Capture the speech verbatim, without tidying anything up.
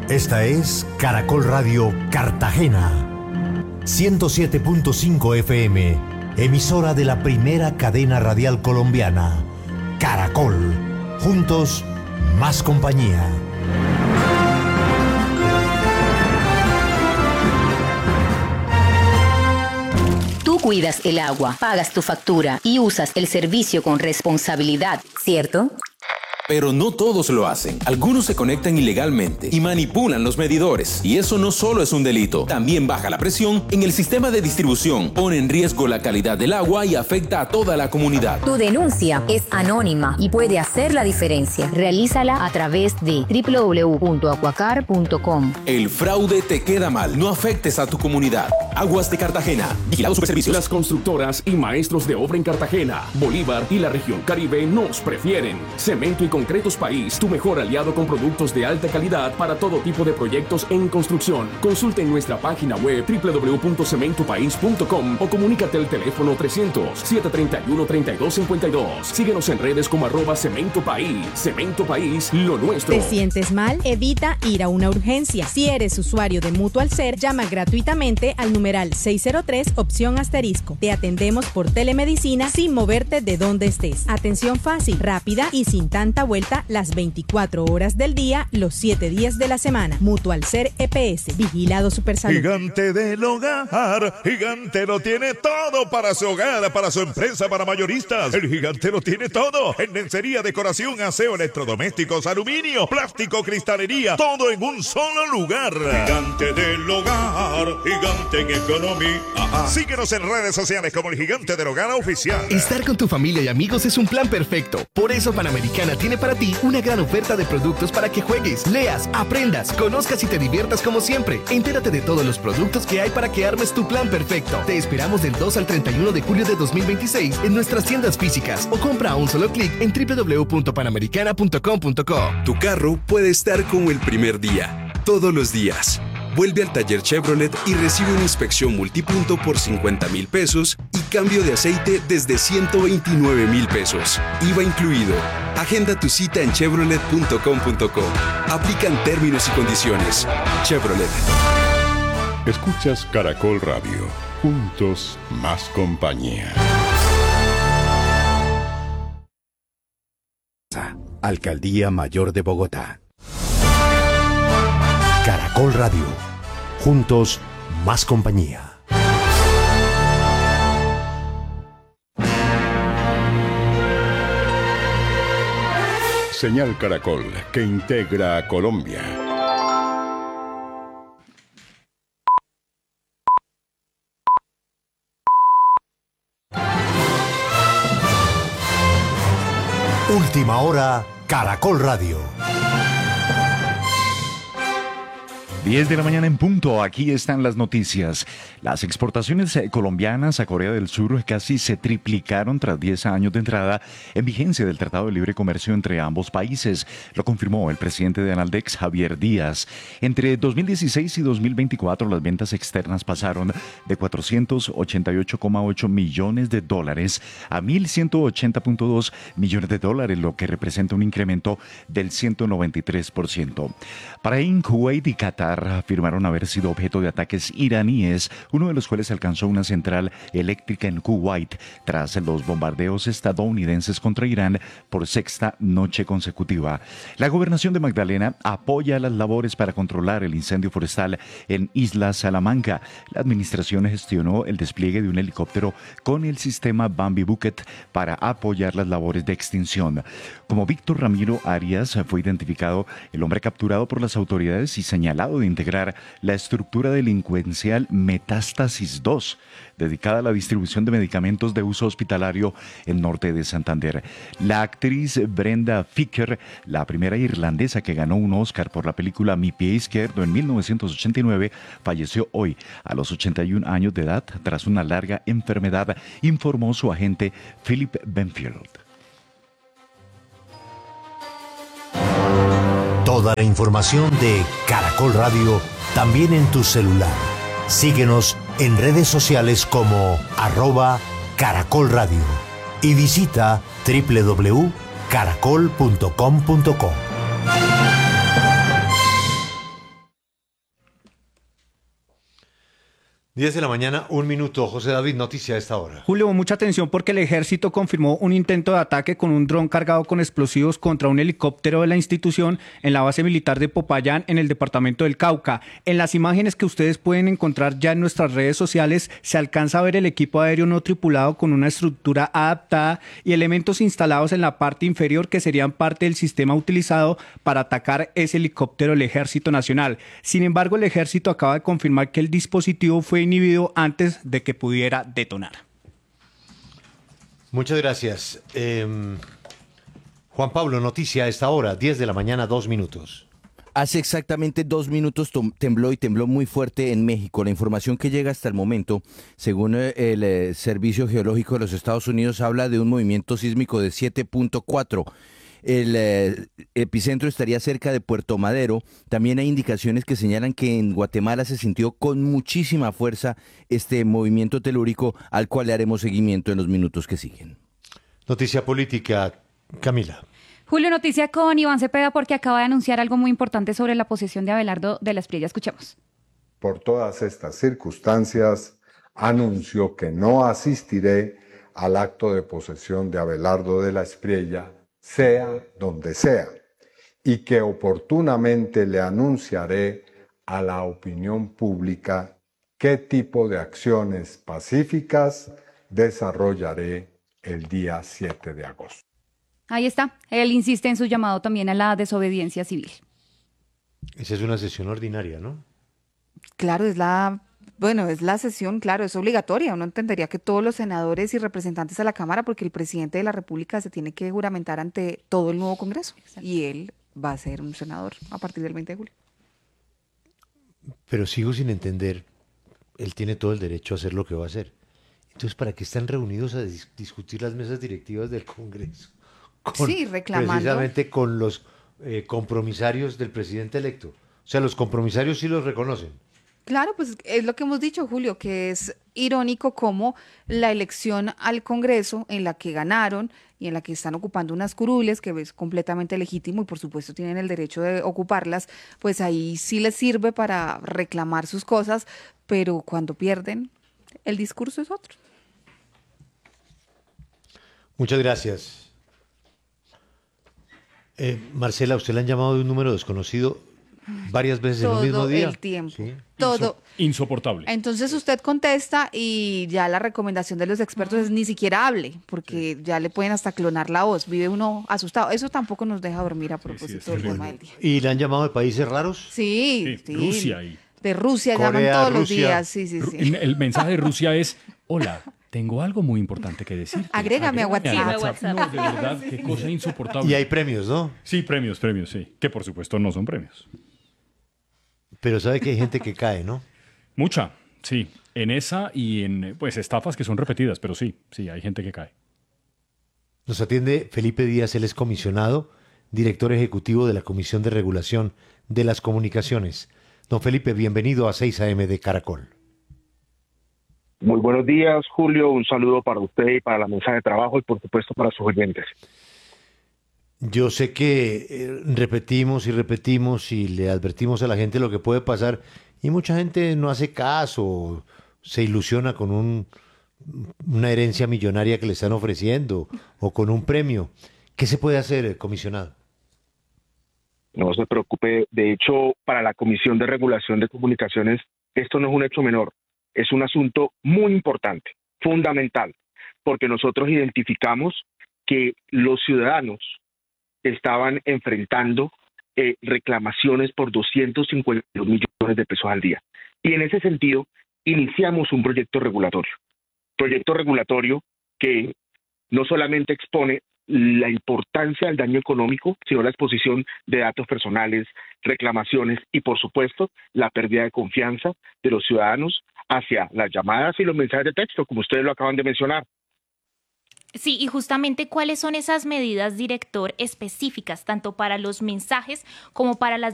Esta es Caracol Radio Cartagena, ciento siete punto cinco F M, emisora de la primera cadena radial colombiana. Caracol, juntos, más compañía. Tú cuidas el agua, pagas tu factura y usas el servicio con responsabilidad, ¿cierto? Pero no todos lo hacen. Algunos se conectan ilegalmente y manipulan los medidores. Y eso no solo es un delito, también baja la presión en el sistema de distribución, pone en riesgo la calidad del agua y afecta a toda la comunidad. Tu denuncia es anónima y puede hacer la diferencia. Realízala a través de doble u doble u doble u punto acuacar punto com. El fraude te queda mal. No afectes a tu comunidad. Aguas de Cartagena. Vigilado Superservicios. Las constructoras y maestros de obra en Cartagena, Bolívar y la región Caribe nos prefieren. Cemento y Concretos País, tu mejor aliado con productos de alta calidad para todo tipo de proyectos en construcción. Consulta en nuestra página web doble u doble u doble u punto cemento país punto com o comunícate al teléfono trescientos, siete treinta y uno, treinta y dos cincuenta y dos. Síguenos en redes como arroba Cemento País. Cemento País, lo nuestro. ¿Te sientes mal? Evita ir a una urgencia. Si eres usuario de Mutual Ser, llama gratuitamente al numeral seis cero tres, opción asterisco. Te atendemos por telemedicina sin moverte de donde estés. Atención fácil, rápida y sin tanta vuelta las veinticuatro horas del día, los siete días de la semana. Mutual Ser E P S, Vigilado Supersalud. Gigante del Hogar, Gigante lo tiene todo para su hogar, para su empresa, para mayoristas. El Gigante lo tiene todo en lencería, decoración, aseo, electrodomésticos, aluminio, plástico, cristalería, todo en un solo lugar. Gigante del Hogar, Gigante en economía. Ajá. Síguenos en redes sociales como el Gigante del Hogar Oficial. Estar con tu familia y amigos es un plan perfecto. Por eso Panamericana tiene para ti una gran oferta de productos para que juegues, leas, aprendas, conozcas y te diviertas como siempre. Entérate de todos los productos que hay para que armes tu plan perfecto. Te esperamos del dos al treinta y uno de julio de dos mil veintiséis en nuestras tiendas físicas o compra a un solo clic en doble u doble u doble u punto panamericana punto com punto co. Tu carro puede estar como el primer día, todos los días. Vuelve al taller Chevrolet y recibe una inspección multipunto por cincuenta mil pesos y cambio de aceite desde ciento veintinueve mil pesos. I V A incluido. Agenda tu cita en chevrolet punto com punto co. Aplican términos y condiciones. Chevrolet. Escuchas Caracol Radio. Juntos, más compañía. Alcaldía Mayor de Bogotá. Caracol Radio. Juntos, más compañía. Señal Caracol, que integra a Colombia. Última hora, Caracol Radio. diez de la mañana en punto, aquí están las noticias. Las exportaciones colombianas a Corea del Sur casi se triplicaron tras diez años de entrada en vigencia del Tratado de Libre Comercio entre ambos países. Lo confirmó el presidente de Analdex, Javier Díaz. Entre dos mil dieciséis y dos mil veinticuatro, las ventas externas pasaron de cuatrocientos ochenta y ocho coma ocho millones de dólares a mil ciento ochenta punto dos millones de dólares, lo que representa un incremento del ciento noventa y tres por ciento. Bahrein, Kuwait y Qatar afirmaron haber sido objeto de ataques iraníes, uno de los cuales alcanzó una central eléctrica en Kuwait tras los bombardeos estadounidenses contra Irán por sexta noche consecutiva. La gobernación de Magdalena apoya las labores para controlar el incendio forestal en Isla Salamanca. La administración gestionó el despliegue de un helicóptero con el sistema Bambi Bucket para apoyar las labores de extinción. Como Víctor Ramiro Arias, fue identificado el hombre capturado por las autoridades y señalado de integrar la estructura delincuencial Metástasis dos, dedicada a la distribución de medicamentos de uso hospitalario en norte de Santander. La actriz Brenda Ficker, la primera irlandesa que ganó un Oscar por la película Mi pie izquierdo en mil novecientos ochenta y nueve, falleció hoy a los ochenta y un años de edad tras una larga enfermedad, informó su agente Philip Benfield. Toda la información de Caracol Radio también en tu celular. Síguenos en redes sociales como arroba Caracol Radio y visita doble u doble u doble u punto caracol punto com punto co. diez de la mañana, un minuto. José David, noticia a esta hora. Julio, mucha atención porque el ejército confirmó un intento de ataque con un dron cargado con explosivos contra un helicóptero de la institución en la base militar de Popayán, en el departamento del Cauca. En las imágenes que ustedes pueden encontrar ya en nuestras redes sociales, se alcanza a ver el equipo aéreo no tripulado con una estructura adaptada y elementos instalados en la parte inferior que serían parte del sistema utilizado para atacar ese helicóptero del Ejército Nacional. Sin embargo, el ejército acaba de confirmar que el dispositivo fue inhibido antes de que pudiera detonar. Muchas gracias. Eh, Juan Pablo, noticia a esta hora, diez de la mañana, dos minutos. Hace exactamente dos minutos tembló y tembló muy fuerte en México. La información que llega hasta el momento, según el eh, Servicio Geológico de los Estados Unidos, habla de un movimiento sísmico de siete punto cuatro. El eh, epicentro estaría cerca de Puerto Madero. También hay indicaciones que señalan que en Guatemala se sintió con muchísima fuerza este movimiento telúrico, al cual le haremos seguimiento en los minutos que siguen. Noticia política, Camila. Julio, noticia con Iván Cepeda porque acaba de anunciar algo muy importante sobre la posesión de Abelardo de la Espriella. Escuchemos. Por todas estas circunstancias, anuncio que no asistiré al acto de posesión de Abelardo de la Espriella, sea donde sea, y que oportunamente le anunciaré a la opinión pública qué tipo de acciones pacíficas desarrollaré el día siete de agosto. Ahí está. Él insiste en su llamado también a la desobediencia civil. Esa es una sesión ordinaria, ¿no? Claro, es la... Bueno, es la sesión, claro, es obligatoria. Uno entendería que todos los senadores y representantes de la Cámara, porque el presidente de la República se tiene que juramentar ante todo el nuevo Congreso. Exacto. Y él va a ser un senador a partir del veinte de julio. Pero sigo sin entender, él tiene todo el derecho a hacer lo que va a hacer. Entonces, ¿para qué están reunidos a dis- discutir las mesas directivas del Congreso? Con, sí, reclamando. Precisamente con los eh, compromisarios del presidente electo. O sea, los compromisarios sí los reconocen. Claro, pues es lo que hemos dicho, Julio, que es irónico cómo la elección al Congreso en la que ganaron y en la que están ocupando unas curules, que es completamente legítimo y por supuesto tienen el derecho de ocuparlas, pues ahí sí les sirve para reclamar sus cosas, pero cuando pierden, el discurso es otro. Muchas gracias. Eh, Marcela, ¿usted le han llamado de un número desconocido varias veces todo en el mismo día? el tiempo, ¿Sí? todo. Insoportable. Entonces usted contesta y ya la recomendación de los expertos es ni siquiera hable, porque sí, ya le pueden hasta clonar la voz, vive uno asustado. Eso tampoco nos deja dormir a propósito sí, sí, del tema del día. ¿Y le han llamado de países raros? Sí, sí, sí. Rusia y... De Rusia Corea, llaman todos Rusia. los días, sí, sí, sí. El mensaje de Rusia es, hola, tengo algo muy importante que decir. Agrégame, Agrégame a WhatsApp. WhatsApp. No, de verdad, qué cosa insoportable. Y hay premios, ¿no? Sí, premios, premios, sí. Que por supuesto no son premios. Pero sabe que hay gente que cae, ¿no? Mucha, sí. En esa y en pues estafas que son repetidas, pero sí, sí, hay gente que cae. Nos atiende Felipe Díaz, él es comisionado, director ejecutivo de la Comisión de Regulación de las Comunicaciones. Don Felipe, bienvenido a seis a eme de Caracol. Muy buenos días, Julio. Un saludo para usted y para la mesa de trabajo y, por supuesto, para sus oyentes. Yo sé que eh, repetimos y repetimos y le advertimos a la gente lo que puede pasar y mucha gente no hace caso, se ilusiona con un, una herencia millonaria que le están ofreciendo o con un premio. ¿Qué se puede hacer, comisionado? No se preocupe. De hecho, para la Comisión de Regulación de Comunicaciones, esto no es un hecho menor. Es un asunto muy importante, fundamental, porque nosotros identificamos que los ciudadanos estaban enfrentando eh, reclamaciones por doscientos cincuenta y dos millones de pesos al día. Y en ese sentido, iniciamos un proyecto regulatorio. Proyecto regulatorio que no solamente expone la importancia del daño económico, sino la exposición de datos personales, reclamaciones y, por supuesto, la pérdida de confianza de los ciudadanos hacia las llamadas y los mensajes de texto, como ustedes lo acaban de mencionar. Sí, y justamente cuáles son esas medidas, director, específicas, tanto para los mensajes como para las